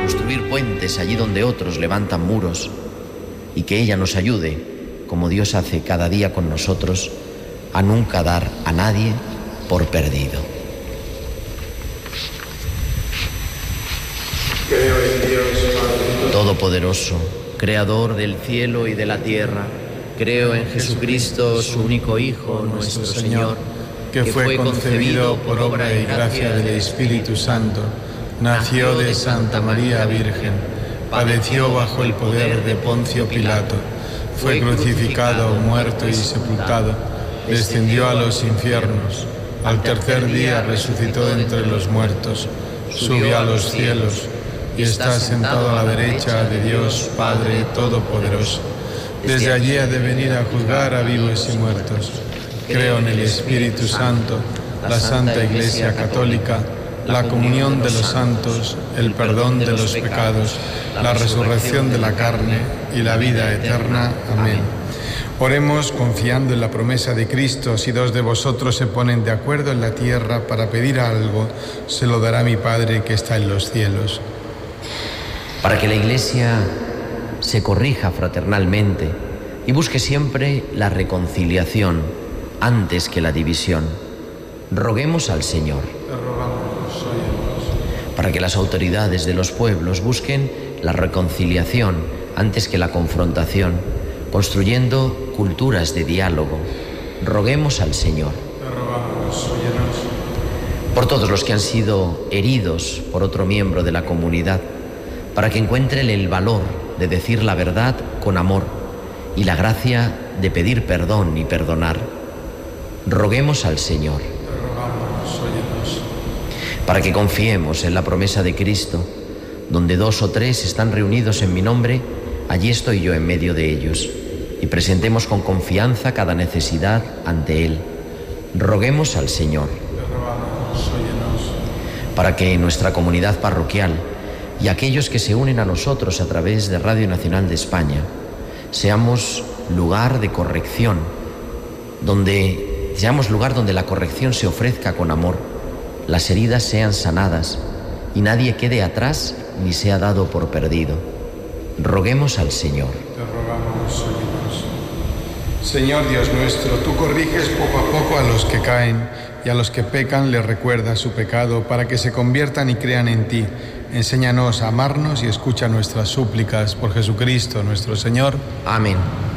construir puentes allí donde otros levantan muros, y que ella nos ayude, como Dios hace cada día con nosotros, a nunca dar a nadie por perdido. Creo en Dios, Padre Todopoderoso, Creador del cielo y de la tierra. Creo en Jesucristo, su único Hijo, nuestro Señor, que fue concebido por obra y gracia del Espíritu Santo, nació de Santa María Virgen, padeció bajo el poder de Poncio Pilato, fue crucificado, muerto y sepultado, descendió a los infiernos, al tercer día resucitó de entre los muertos, subió a los cielos y está sentado a la derecha de Dios Padre Todopoderoso. Desde allí ha de venir a juzgar a vivos y muertos. Creo en el Espíritu Santo, la Santa Iglesia Católica, la comunión de los santos, el perdón de los pecados, la resurrección de la carne y la vida eterna. Amén. Oremos confiando en la promesa de Cristo: si dos de vosotros se ponen de acuerdo en la tierra para pedir algo, se lo dará mi Padre que está en los cielos. Para que la Iglesia se corrija fraternalmente y busque siempre la reconciliación antes que la división, roguemos al Señor. Te rogamos, óyenos. Para que las autoridades de los pueblos busquen la reconciliación antes que la confrontación, construyendo culturas de diálogo, roguemos al Señor. Te rogamos, óyenos. Por todos los que han sido heridos por otro miembro de la comunidad, para que encuentren el valor de decir la verdad con amor y la gracia de pedir perdón y perdonar, roguemos al Señor. Te rogamos, óyenos. Para que confiemos en la promesa de Cristo: donde 2 o 3 están reunidos en mi nombre, allí estoy yo en medio de ellos. Y presentemos con confianza cada necesidad ante Él. Roguemos al Señor. Te rogamos, óyenos. Para que en nuestra comunidad parroquial y aquellos que se unen a nosotros a través de Radio Nacional de España seamos lugar de corrección, seamos lugar donde la corrección se ofrezca con amor, las heridas sean sanadas y nadie quede atrás ni sea dado por perdido. Roguemos al Señor. Te rogamos, óyenos. Señor Dios nuestro, tú corriges poco a poco a los que caen y a los que pecan les recuerdas su pecado para que se conviertan y crean en ti. Enséñanos a amarnos y escucha nuestras súplicas por Jesucristo nuestro Señor. Amén.